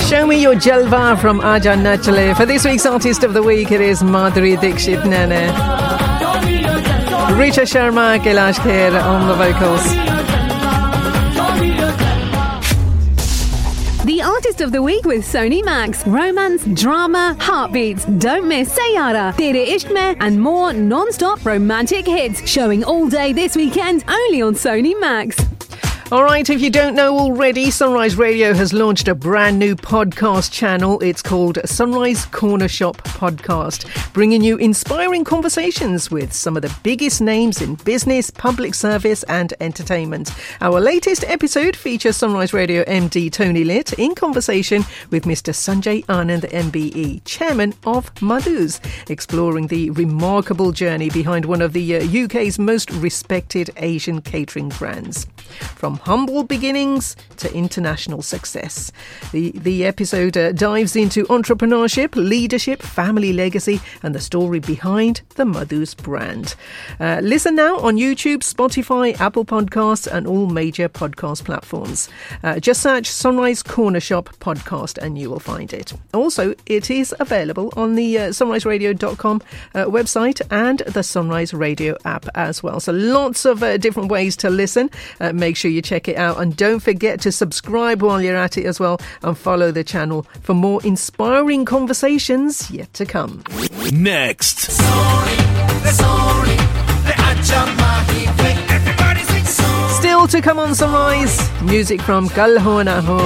Show Me Your Jalva from Aja Nachale. For this week's Artist of the Week, it is Madhuri Dixit Nene. Richa Sharma, Kailash Kher on the vocals. The Artist of the Week with Sony Max. Romance, drama, heartbeats. Don't miss Sayara, Tere Ishq Mein, and more non-stop romantic hits. Showing all day this weekend, only on Sony Max. All right, if you don't know already, Sunrise Radio has launched a brand new podcast channel. It's called Sunrise Corner Shop Podcast, bringing you inspiring conversations with some of the biggest names in business, public service and entertainment. Our latest episode features Sunrise Radio MD Tony Litt in conversation with Mr. Sanjay Anand MBE, chairman of Madhus, exploring the remarkable journey behind one of the UK's most respected Asian catering brands. From humble beginnings to international success. The episode dives into entrepreneurship, leadership, family legacy and the story behind the Madhus brand. Listen now on YouTube, Spotify, Apple Podcasts and all major podcast platforms. Just search Sunrise Corner Shop Podcast and you will find it. Also, it is available on the sunriseradio.com website and the Sunrise Radio app as well. So lots of different ways to listen. Make sure you check it out and don't forget to subscribe while you're at it as well and follow the channel for more inspiring conversations yet to come. Next. Still to come on Sunrise, music from Kal Ho Na Ho.